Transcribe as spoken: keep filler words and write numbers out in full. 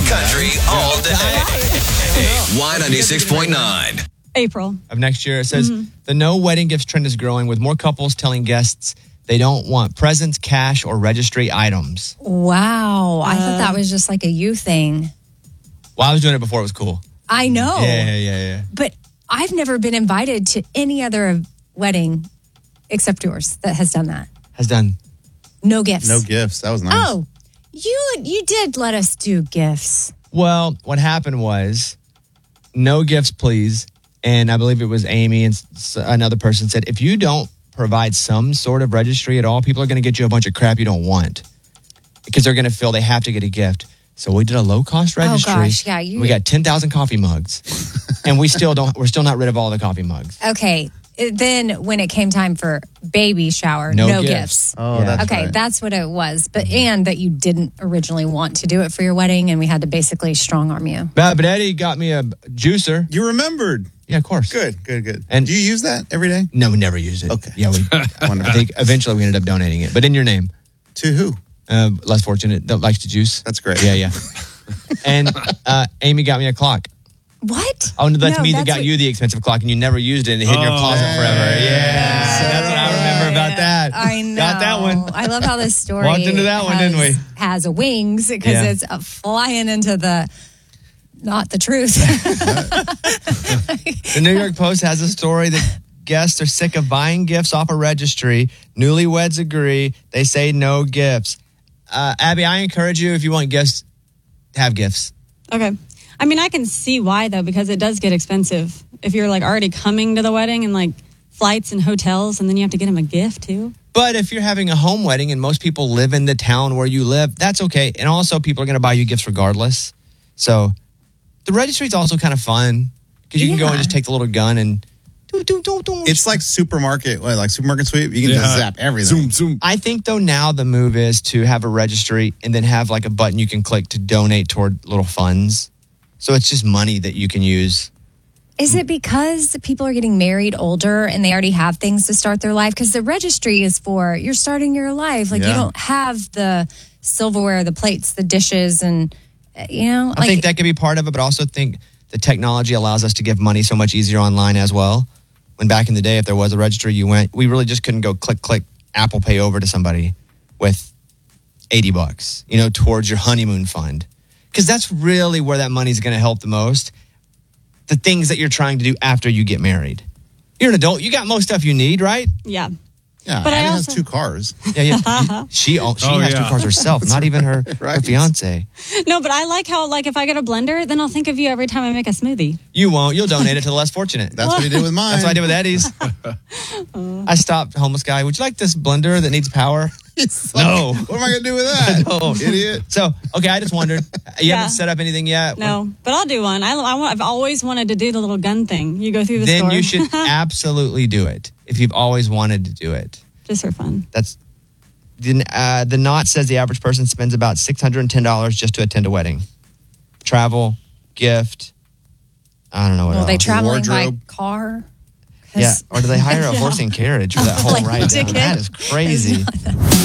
Country all day. Y ninety-six point nine. April of next year. It says, mm-hmm. the no wedding gifts trend is growing with more couples telling guests they don't want presents, cash, or registry items. Wow. I Uh, thought that was just like a you thing. Well, I was doing it before it was cool. I know. Yeah, yeah, yeah, yeah. But I've never been invited to any other wedding except yours that has done that. Has done. No gifts. No gifts. That was nice. Oh, you you did let us do gifts. Well, what happened was no gifts, please. And I believe it was Amy and s- another person said, if you don't provide some sort of registry at all, people are going to get you a bunch of crap you don't want because they're going to feel they have to get a gift. So we did a low cost registry. Oh gosh, yeah. You... We got ten thousand coffee mugs and we still don't, we're still not rid of all the coffee mugs. Okay. Then when it came time for baby shower, No no, gifts. gifts. Oh, Yeah. that's Okay, right. that's what it was. But and that you didn't originally want to do it for your wedding, and we had to basically strong arm you. But, but Eddie got me a juicer. You remembered. Yeah, of course. Good, good, good. And- do you use that every day? No, we never used it. Okay. Yeah, we, I think eventually we ended up donating it. But in your name, To who? uh, less fortunate, that likes to juice. That's great. Yeah, yeah. And uh, Amy got me a clock. What? Oh, no, that's No, me that that's got what- you the expensive clock and you never used it and it hid in your Oh, closet yeah. forever. Yeah. That's what I remember about that. I know. Got that one. I love how this story Walked into that one, has, didn't we? has wings because Yeah. it's uh, flying into the not the truth. The New York Post has a story that guests are sick of buying gifts off a registry. Newlyweds agree. They say no gifts. Uh, Abby, I encourage you, if you want gifts, have gifts. Okay. I mean, I can see why, though, because it does get expensive. If you're, like, already coming to the wedding and, like, flights and hotels, and then you have to get them a gift, too. But if you're having a home wedding and most people live in the town where you live, that's okay. And also, people are going to buy you gifts regardless. So the registry is also kind of fun because you can go and Yeah. just take the little gun and do, do, do, do. It's like supermarket, what, like supermarket sweep. You can Yeah. just zap everything. Zoom, zoom. I think, though, now the move is to have a registry and then have like a button you can click to donate toward little funds. So it's just money that you can use. Is it because people are getting married older and they already have things to start their life? Because the registry is for you're starting your life. Like Yeah. you don't have the silverware, the plates, the dishes, and uh, you know. I like, think that could be part of it, but also think the technology allows us to give money so much easier online as well. When back in the day, if there was a registry, you went, we really just couldn't go click, click, Apple Pay over to somebody with eighty bucks, you know, towards your honeymoon fund. Because that's really where that money's going to help the most. The things that you're trying to do after you get married. You're an adult. You got most stuff you need, right? Yeah. Yeah, But I Abby also- has two cars. Yeah, yeah. she own- she Oh, has yeah. two cars herself, not even her, her Right. fiance. No, but I like how, like, if I get a blender, then I'll think of you every time I make a smoothie. You won't. You'll donate it to the less fortunate. That's what he did with mine. That's what I did with Eddie's. I stopped homeless guy. Would you like this blender that needs power? He's like, No. What am I going to do with that? No. Idiot. So, okay, I just wondered. You Yeah. haven't set up anything yet? No, but I'll do one. I, I want, I've always wanted to do the little gun thing. You go through the Then store. you should absolutely do it if you've always wanted to do it. Just for fun. That's the, uh, the Knot says the average person spends about six hundred ten dollars just to attend a wedding. Travel, gift, I don't know what well, else. they traveling by Wardrobe. car. Yeah, or do they hire a horse and carriage for that whole Like ride down? ticket. That is crazy.